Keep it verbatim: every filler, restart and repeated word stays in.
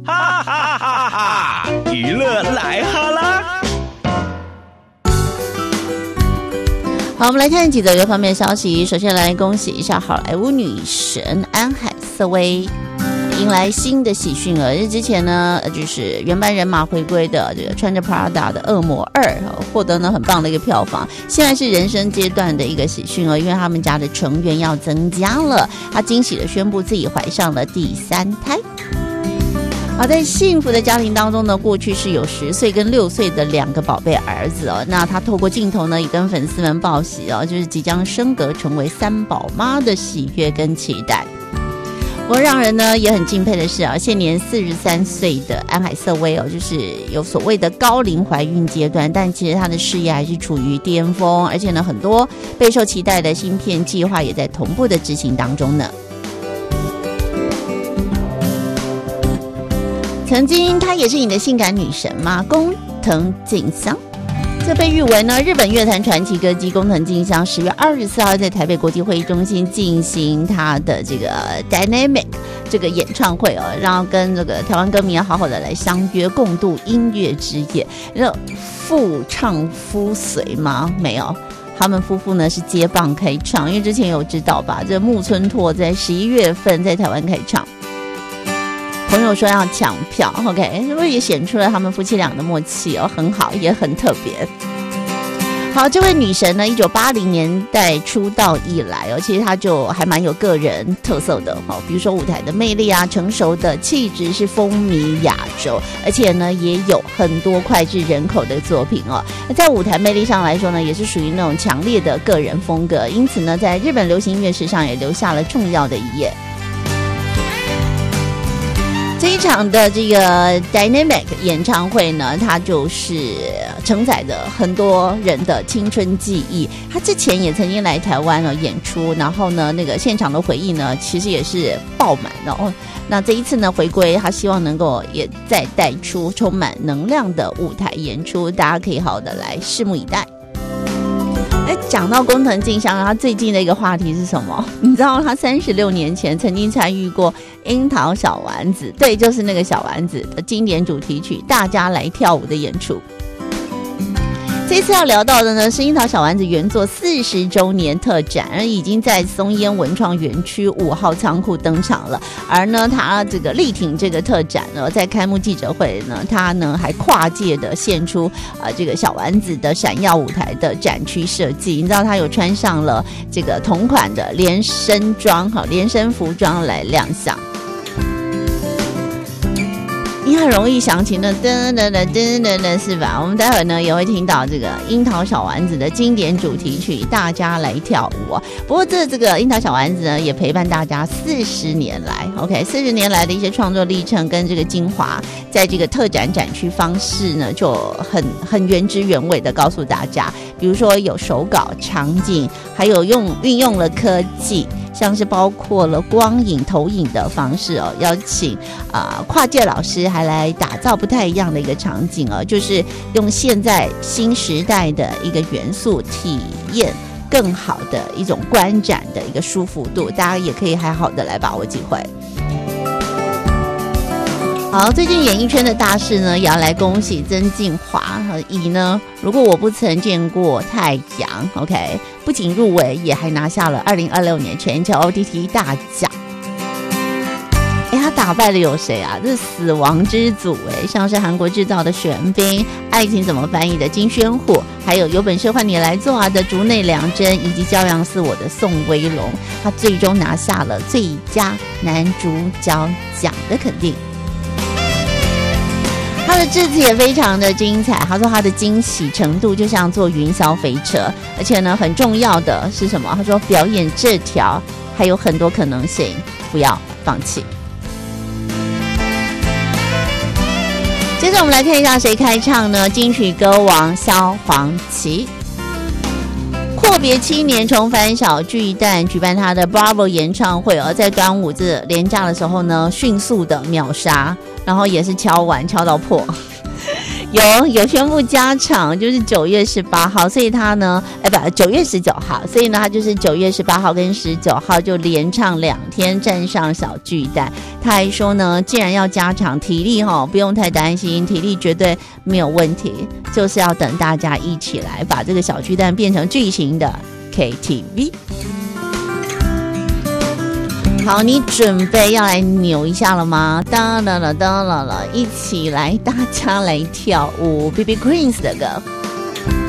哈哈哈哈！娱乐来哈啦！ 好，我们来看几则娱乐方面的消息。首先来恭喜一下好莱坞女神安海瑟薇迎来新的喜讯了。日之前呢，就是原班人马回归的这个穿着 Prada 的恶魔二，获得呢很棒的一个票房。现在是人生阶段的一个喜讯哦，因为他们家的成员要增加了，她惊喜的宣布自己怀上了第三胎。好，在幸福的家庭当中呢，过去是有十岁跟六岁的两个宝贝儿子哦。那她透过镜头呢，也跟粉丝们报喜哦，就是即将升格成为三宝妈的喜悦跟期待。不过让人呢也很敬佩的是啊，现年四十三岁的安海瑟薇哦，就是有所谓的高龄怀孕阶段，但其实她的事业还是处于巅峰，而且呢很多备受期待的芯片计划也在同步的执行当中呢。曾经她也是你的性感女神嘛，工藤静香。这被誉为呢日本乐坛传奇歌姬工藤静香，十月二十四号在台北国际会议中心进行她的这个 Dynamic 这个演唱会哦，然后跟这个台湾歌迷要好好的来相约，共度音乐之夜。那妇唱夫随吗？没有。他们夫妇呢是接棒开唱，因为之前有知道吧，这木村拓在十一月份在台湾开唱。朋友说要抢票 ，OK， 是不是也显出了他们夫妻俩的默契哦？很好，也很特别。好，这位女神呢，一九八零年代出道以来哦，其实她就还蛮有个人特色的哦，比如说舞台的魅力啊，成熟的气质是风靡亚洲，而且呢也有很多脍炙人口的作品哦。在舞台魅力上来说呢，也是属于那种强烈的个人风格，因此呢，在日本流行音乐史上也留下了重要的一页。这一场的这个 Dynamic 演唱会呢，它就是承载着很多人的青春记忆。他之前也曾经来台湾了演出，然后呢，那个现场的回忆呢，其实也是爆满的哦。那这一次呢回归，他希望能够也再带出充满能量的舞台演出，大家可以好好的来拭目以待。哎，讲到工藤静香，他最近的一个话题是什么？你知道他三十六年前曾经参与过《樱桃小丸子》，对，就是那个小丸子的经典主题曲《大家来跳舞》的演出。这次要聊到的呢是樱桃小丸子原作四十周年特展，而已经在松烟文创园区五号仓库登场了。而呢，他这个力挺这个特展呢，在开幕记者会呢，他呢还跨界的献出呃这个小丸子的闪耀舞台的展区设计。你知道他有穿上了这个同款的连身装哈连身服装来亮相。你很容易想起那噔噔噔噔噔噔是吧？我们待会呢也会听到这个樱桃小丸子的经典主题曲《大家来跳舞》啊。不过这这个樱桃小丸子呢，也陪伴大家四十年来 ，OK， 四十年来的一些创作历程跟这个精华，在这个特展展区方式呢，就很很原汁原味的告诉大家。比如说有手稿、场景，还有用运用了科技。像是包括了光影投影的方式哦，邀请啊、呃、跨界老师还来打造不太一样的一个场景哦，就是用现在新时代的一个元素体验更好的一种观展的一个舒服度，大家也可以好好的来把握机会。好，最近演艺圈的大事呢，也要来恭喜曾敬骅，以呢如果我不曾见过太阳 OK 不仅入围，也还拿下了二零二六年全球 O T T 大奖。哎，他打败了有谁啊？这是死亡之组哎，像是韩国制造的玄彬，爱情怎么翻译的金宣虎，还有有本事换你来做啊的竹内良真，以及骄阳似我的宋威龙，他最终拿下了最佳男主角奖的肯定。他的致辞也非常的精彩，他说他的惊喜程度就像坐云霄飞车，而且呢很重要的是什么？他说表演这条还有很多可能性，不要放弃。接着我们来看一下谁开唱呢？金曲歌王萧煌奇阔别七年重返小巨蛋举办他的 Bravo 演唱会，而在端午这连假的时候呢，迅速的秒杀，然后也是敲完敲到破， 有有宣布加场，就是九月十八号，所以他呢，哎不，九月十九号，所以呢，他就是九月十八号跟十九号就连唱两天，站上小巨蛋。他还说呢，既然要加场，体力哈、哦、不用太担心，体力绝对没有问题，就是要等大家一起来把这个小巨蛋变成巨型的 K T V。好，你准备要来扭一下了吗？当然了，当然了，一起来，大家来跳舞 ，B B Queens 的歌。